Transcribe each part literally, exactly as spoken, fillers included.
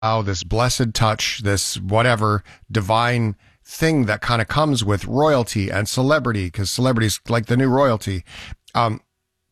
this blessed touch, this whatever divine thing that kind of comes with royalty and celebrity, because celebrity's like the new royalty. Um,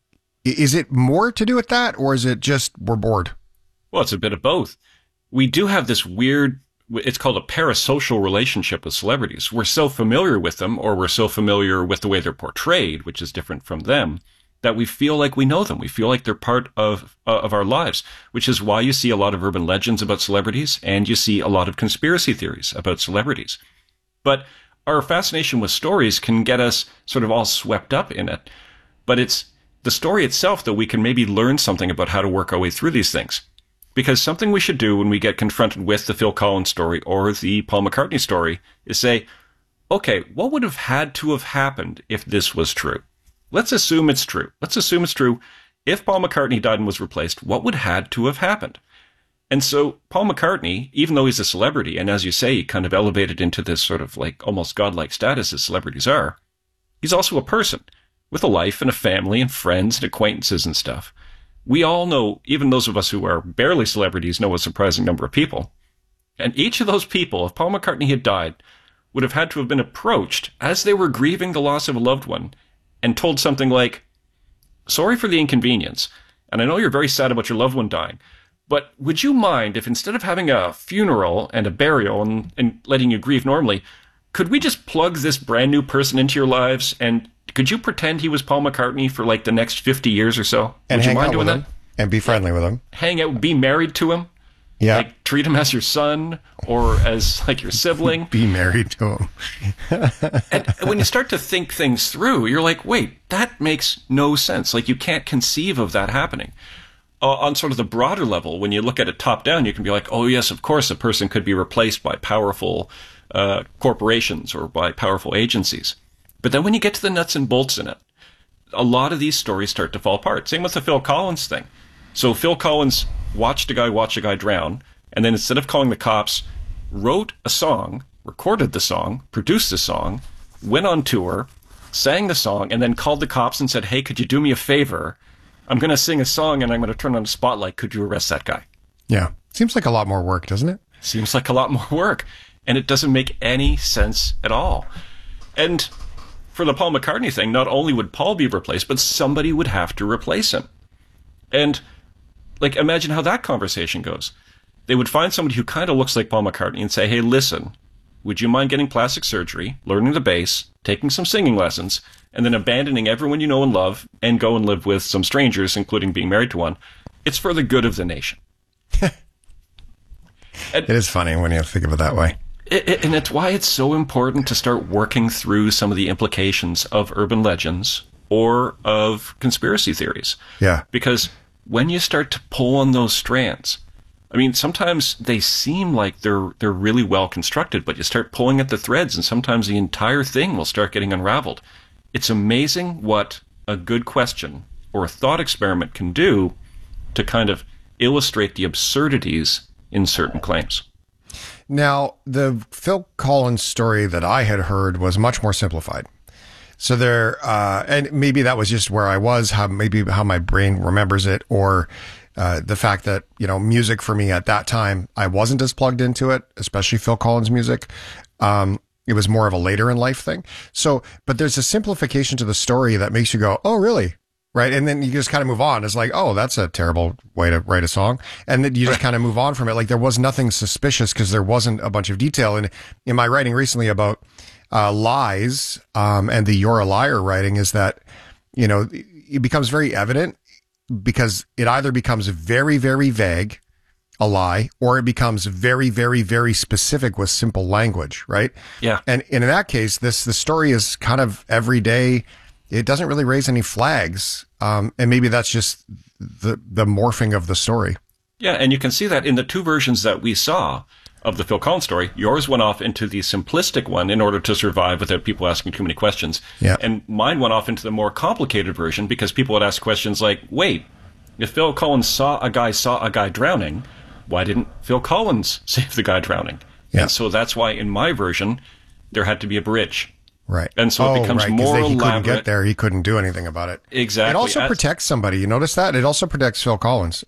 is it more to do with that, or is it just we're bored? Well, it's a bit of both. We do have this weird, it's called a parasocial relationship with celebrities. We're so familiar with them, or we're so familiar with the way they're portrayed, which is different from them, that we feel like we know them. We feel like they're part of uh, of our lives, which is why you see a lot of urban legends about celebrities, and you see a lot of conspiracy theories about celebrities. But our fascination with stories can get us sort of all swept up in it. But it's the story itself that we can maybe learn something about how to work our way through these things. Because something we should do when we get confronted with the Phil Collins story or the Paul McCartney story is say, okay, what would have had to have happened if this was true? Let's assume it's true. Let's assume it's true. If Paul McCartney died and was replaced, what would had to have happened? And so Paul McCartney, even though he's a celebrity, and as you say, he kind of elevated into this sort of like almost godlike status as celebrities are, he's also a person with a life and a family and friends and acquaintances and stuff. We all know, even those of us who are barely celebrities know a surprising number of people. And each of those people, if Paul McCartney had died, would have had to have been approached as they were grieving the loss of a loved one and told something like, sorry for the inconvenience, and I know you're very sad about your loved one dying, but would you mind if instead of having a funeral and a burial and, and letting you grieve normally, could we just plug this brand new person into your lives, and could you pretend he was Paul McCartney for like the next fifty years or so? And would you hang mind out doing with that? him and be friendly with him. Hang out, be married to him. Yeah. Like treat him as your son or as like your sibling. Be married to him. And when you start to think things through, you're like, wait, that makes no sense. Like you can't conceive of that happening. Uh, on sort of the broader level, when you look at it top down, you can be like, oh yes, of course, a person could be replaced by powerful uh, corporations or by powerful agencies. But then when you get to the nuts and bolts in it, a lot of these stories start to fall apart. Same with the Phil Collins thing. So Phil Collins watched a guy watch a guy drown, and then instead of calling the cops, wrote a song, recorded the song, produced the song, went on tour, sang the song, and then called the cops and said, hey, could you do me a favor? I'm going to sing a song and I'm going to turn on a spotlight. Could you arrest that guy? Yeah. Seems like a lot more work, doesn't it? Seems like a lot more work. And it doesn't make any sense at all. And for the Paul McCartney thing, not only would Paul be replaced, but somebody would have to replace him. And like, imagine how that conversation goes. They would find somebody who kind of looks like Paul McCartney and say, hey, listen, would you mind getting plastic surgery, learning the bass, taking some singing lessons, and then abandoning everyone you know and love and go and live with some strangers, including being married to one? It's for the good of the nation. And, it is funny when you think of it that way. It, it, and it's why it's so important to start working through some of the implications of urban legends or of conspiracy theories. Yeah. Because when you start to pull on those strands, I mean, sometimes they seem like they're they're really well constructed, but you start pulling at the threads, and sometimes the entire thing will start getting unraveled. It's amazing what a good question or a thought experiment can do to kind of illustrate the absurdities in certain claims. Now, the Phil Collins story that I had heard was much more simplified. So there, uh, and maybe that was just where I was, how maybe how my brain remembers it, or uh, the fact that, you know, music for me at that time, I wasn't as plugged into it, especially Phil Collins music. Um, it was more of a later in life thing. So, but there's a simplification to the story that makes you go, oh, really? Right. And then you just kind of move on. It's like, oh, that's a terrible way to write a song. And then you just kind of move on from it. Like there was nothing suspicious because there wasn't a bunch of detail. And in my writing recently about uh, lies um, and the You're a Liar writing is that, you know, it becomes very evident because it either becomes very, very vague, a lie, or it becomes very, very, very specific with simple language. Right. Yeah. And, and in that case, this, the story is kind of everyday. It doesn't really raise any flags. Um, and maybe that's just the, the morphing of the story. Yeah. And you can see that in the two versions that we saw of the Phil Collins story. Yours went off into the simplistic one in order to survive without people asking too many questions. Yeah. And mine went off into the more complicated version because people would ask questions like, wait, if Phil Collins saw a guy saw a guy drowning, why didn't Phil Collins save the guy drowning? Yeah. And so that's why in my version, there had to be a bridge. Right. And so it oh, becomes right, more he elaborate. couldn't get there. He couldn't do anything about it. Exactly. It also As- protects somebody. You notice that? It also protects Phil Collins.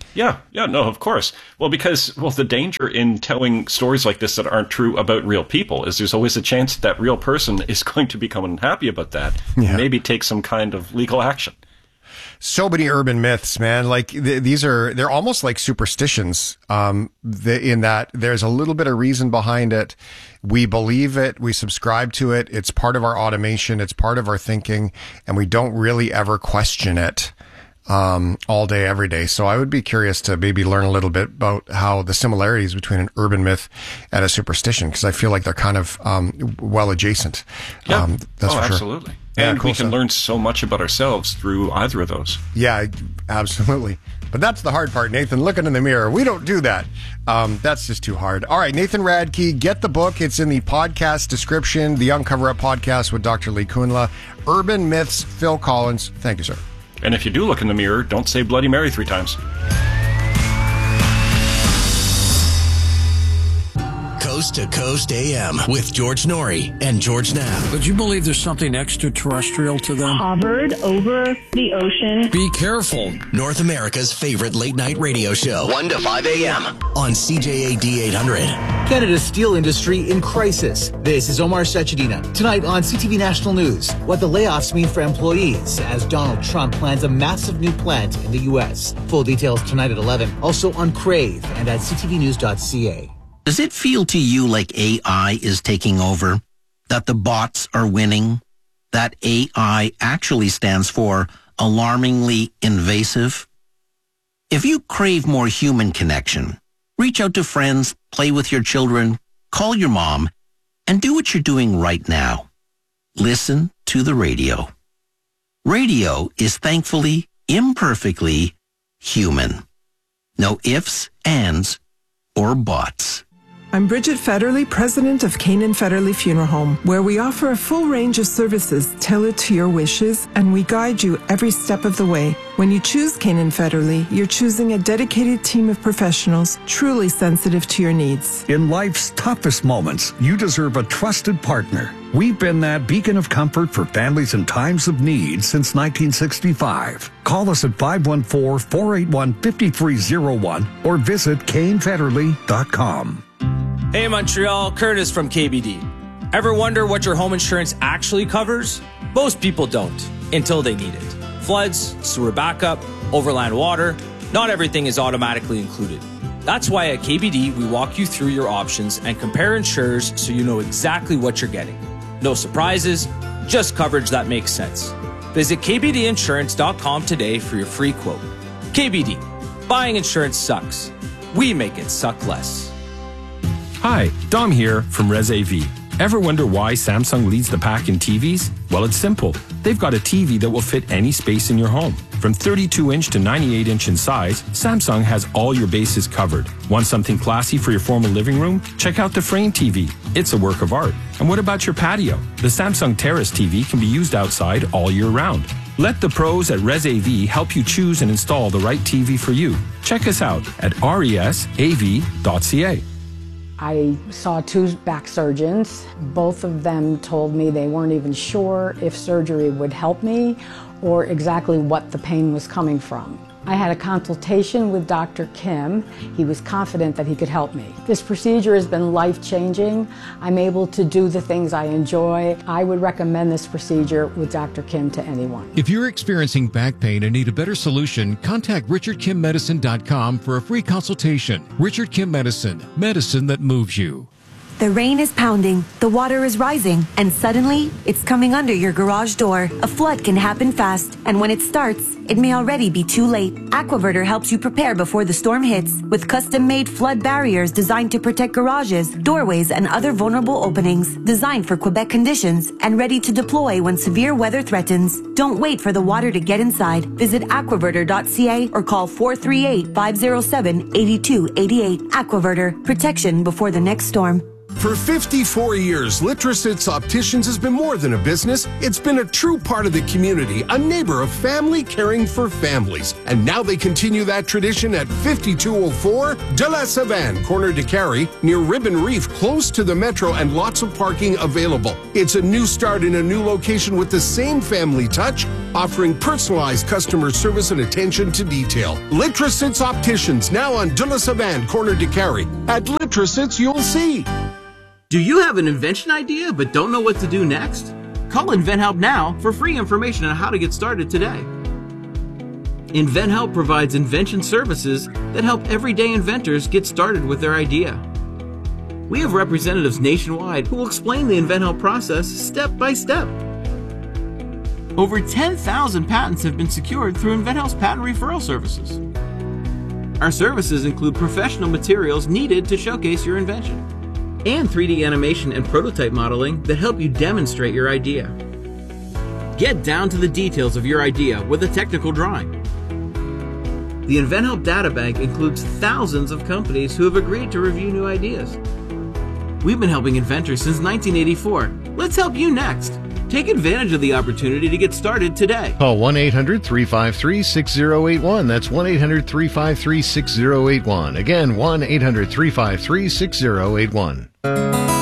Yeah, yeah, no, of course. Well, because, well, the danger in telling stories like this that aren't true about real people is there's always a chance that real person is going to become unhappy about that, yeah. and maybe take some kind of legal action. So many urban myths, man. Like th- these are, they're almost like superstitions, um, the, in that there's a little bit of reason behind it. We believe it. We subscribe to it. It's part of our automation. It's part of our thinking, and we don't really ever question it. Um, all day, every day. So I would be curious to maybe learn a little bit about how the similarities between an urban myth and a superstition, because I feel like they're kind of um, well adjacent. Yeah. Um, that's oh, for sure. Absolutely. Yeah, and cool we can stuff. learn so much about ourselves through either of those. Yeah, absolutely. But that's the hard part, Nathan. Looking in the mirror. We don't do that. Um, that's just too hard. All right, Nathan Radke, get the book. It's in the podcast description, the Uncover Up podcast with Doctor Lee Kunla. Urban Myths, Phil Collins. Thank you, sir. And if you do look in the mirror, don't say Bloody Mary three times. Coast to Coast A M with George Norrie and George Knapp. Would you believe there's something extraterrestrial to them? Hovered over the ocean. Be careful. North America's favorite late night radio show. one to five a.m. on C J A D eight hundred. Canada's steel industry in crisis. This is Omar Sachedina. Tonight on C T V National News, what the layoffs mean for employees as Donald Trump plans a massive new plant in the U S. Full details tonight at eleven. Also on Crave and at c t v news dot c a. Does it feel to you like A I is taking over? That the bots are winning? That A I actually stands for alarmingly invasive? If you crave more human connection, reach out to friends, play with your children, call your mom, and do what you're doing right now. Listen to the radio. Radio is thankfully, imperfectly human. No ifs, ands, or buts. I'm Bridget Federley, president of Canaan Federley Funeral Home, where we offer a full range of services tailored to your wishes, and we guide you every step of the way. When you choose Canaan Federley, you're choosing a dedicated team of professionals truly sensitive to your needs. In life's toughest moments, you deserve a trusted partner. We've been that beacon of comfort for families in times of need since nineteen sixty-five. Call us at five one four, four eight one, five three zero one or visit kane federley dot com. Hey Montreal, Curtis from K B D. Ever wonder what your home insurance actually covers? Most people don't, until they need it. Floods, sewer backup, overland water, not everything is automatically included. That's why at K B D, we walk you through your options and compare insurers so you know exactly what you're getting. No surprises, just coverage that makes sense. Visit k b d insurance dot com today for your free quote. K B D, buying insurance sucks. We make it suck less. Hi, Dom here from Res A V. Ever wonder why Samsung leads the pack in T Vs? Well, it's simple. They've got a T V that will fit any space in your home. From thirty-two inch to ninety-eight inch in size, Samsung has all your bases covered. Want something classy for your formal living room? Check out the Frame T V. It's a work of art. And what about your patio? The Samsung Terrace T V can be used outside all year round. Let the pros at Res A V help you choose and install the right T V for you. Check us out at res a v dot c a. I saw two back surgeons. Both of them told me they weren't even sure if surgery would help me or exactly what the pain was coming from. I had a consultation with Doctor Kim. He was confident that he could help me. This procedure has been life-changing. I'm able to do the things I enjoy. I would recommend this procedure with Doctor Kim to anyone. If you're experiencing back pain and need a better solution, contact richard kim medicine dot com for a free consultation. Richard Kim Medicine, medicine that moves you. The rain is pounding, the water is rising, and suddenly, it's coming under your garage door. A flood can happen fast, and when it starts, it may already be too late. Aquaverter helps you prepare before the storm hits with custom-made flood barriers designed to protect garages, doorways, and other vulnerable openings, designed for Quebec conditions and ready to deploy when severe weather threatens. Don't wait for the water to get inside. Visit aquaverter dot c a or call four three eight, five zero seven, eight two eight eight. Aquaverter, protection before the next storm. For fifty-four years, Litrositz Opticians has been more than a business. It's been a true part of the community, a neighbor of family caring for families. And now they continue that tradition at fifty-two oh four De La Savane, corner de Carey, near Ribbon Reef, close to the metro and lots of parking available. It's a new start in a new location with the same family touch, offering personalized customer service and attention to detail. Litrositz Opticians, now on De La Savane, corner de Carey. At Litrositz, you'll see. Do you have an invention idea but don't know what to do next? Call InventHelp now for free information on how to get started today. InventHelp provides invention services that help everyday inventors get started with their idea. We have representatives nationwide who will explain the InventHelp process step by step. Over ten thousand patents have been secured through InventHelp's patent referral services. Our services include professional materials needed to showcase your invention, and three D animation and prototype modeling that help you demonstrate your idea. Get down to the details of your idea with a technical drawing. The InventHelp Data Bank includes thousands of companies who have agreed to review new ideas. We've been helping inventors since nineteen eighty-four. Let's help you next. Take advantage of the opportunity to get started today. Call one eight hundred, three five three, six zero eight one. That's one eight hundred, three five three, six zero eight one. Again, one eight hundred, three five three, six zero eight one.